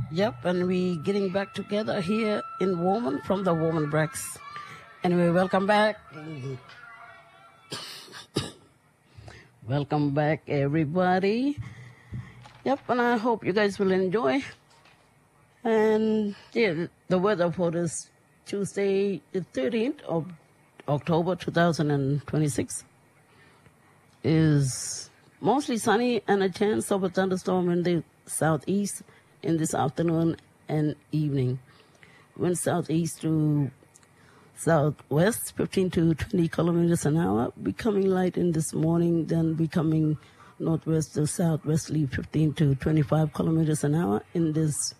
Yep, and we getting back together here in Woman from the Woman Breaks. Anyway, welcome back. Welcome back, everybody. Yep, and I hope you guys will enjoy. And yeah, the weather for this Tuesday, the 13th of October 2026 is mostly sunny and a chance of a thunderstorm in the southeast in this afternoon and evening. Wind southeast to southwest, 15 to 20 kilometers an hour, becoming light in this morning, then becoming northwest to southwesterly, 15 to 25 kilometers an hour in this.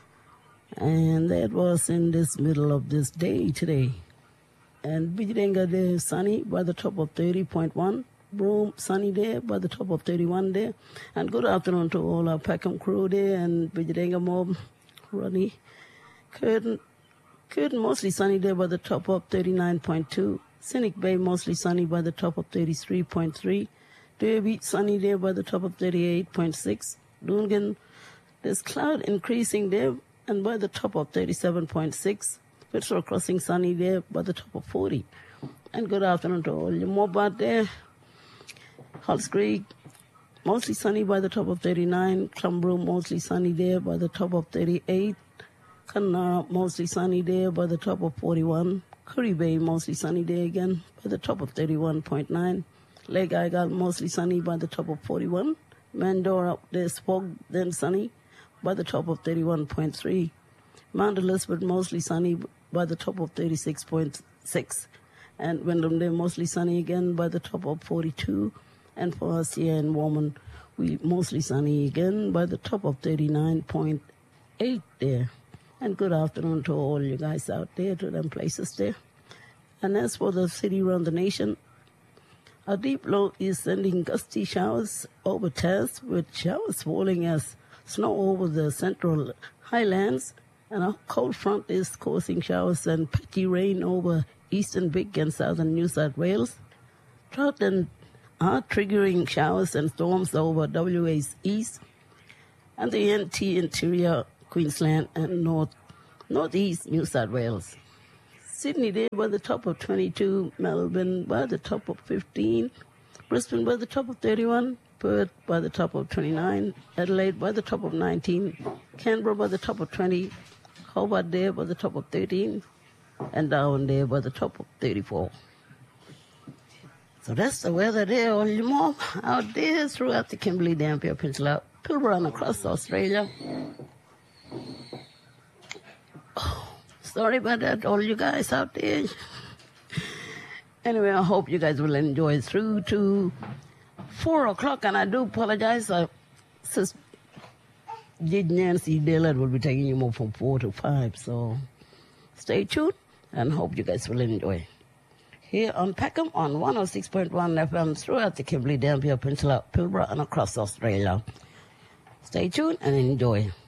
And that was in this middle of this day today. And Bijirenga there sunny by the top of 30.1. Broome sunny there by the top of 31 there. And good afternoon to all our Peckham crew there and Bijirenga Mob, Ronnie. Curtin mostly sunny there by the top of 39.2. Scenic Bay mostly sunny by the top of 33.3. Derby sunny there by the top of 38.6. Dungan, there's cloud increasing there and by the top of 37.6. Fitzroy Crossing sunny there by the top of 40. And good afternoon to all you mob out there. Halls Creek mostly sunny by the top of 39. Clombrook mostly sunny there by the top of 38. Kanara mostly sunny there by the top of 41. Curry Bay mostly sunny there again by the top of 31.9. Lake Igal mostly sunny by the top of 41. Mandora, there's fog, then sunny by the top of 31.3. Mount Elizabeth mostly sunny by the top of 36.6. And Wyndham Day mostly sunny again by the top of 42. And for us here in Woman, we mostly sunny again by the top of 39.8 there. And good afternoon to all you guys out there, to them places there. And as for the city around the nation, a deep low is sending gusty showers over Tass, with showers falling as snow over the central highlands, and a cold front is causing showers and patchy rain over eastern Big and southern New South Wales. Drought and are triggering showers and storms over WA's east and the NT interior Queensland and northeast New South Wales. Sydney there by the top of 22, Melbourne by the top of 15, Brisbane by the top of 31, Perth by the top of 29, Adelaide by the top of 19, Canberra by the top of 20, Hobart there by the top of 13, and Darwin there by the top of 34. So that's the weather there, all you mob out there throughout the Kimberley, Dampier Peninsula, Pilbara and across Australia. Oh, sorry about that, all you guys out there. Anyway, I hope you guys will enjoy through to 4 o'clock, and I do apologize. Sis Nancy Dillard will be taking you more from 4 to 5, so stay tuned and hope you guys will enjoy. Here on Peckham on 106.1 FM throughout the Kimberley, Dampier Peninsula, Pilbara and across Australia. Stay tuned and enjoy.